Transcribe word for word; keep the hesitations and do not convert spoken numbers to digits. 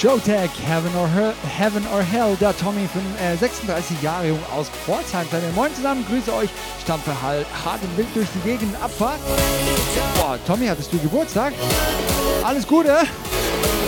Showtag, Heaven or Hell, Heaven or Hell, der Tommy, von, äh, sechsunddreißig Jahre jung aus Pforzheim. Moin zusammen, grüße euch, stampfe halt hart und wild durch die Gegend, Abfahrt. Boah, Tommy, hattest du Geburtstag? Alles Gute?